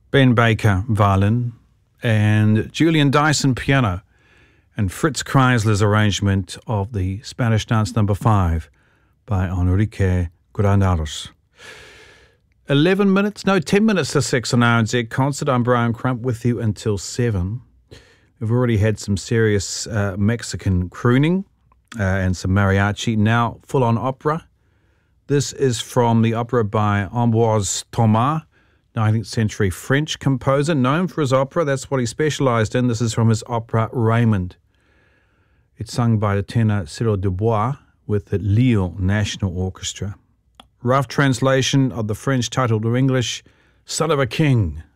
Ben Baker, violin, and Julian Dyson, piano, and Fritz Kreisler's arrangement of the Spanish Dance No. 5 by Enrique Granados. 10 minutes to 6 on RNZ Concert. I'm Brian Crump with you until 7. We've already had some serious Mexican crooning and some mariachi. Now full-on opera. This is from the opera by Ambroise Thomas, 19th century French composer, known for his opera. That's what he specialized in. This is from his opera Raymond. It's sung by the tenor Cyril Dubois with the Lille National Orchestra. Rough translation of the French title to English, Son of a King.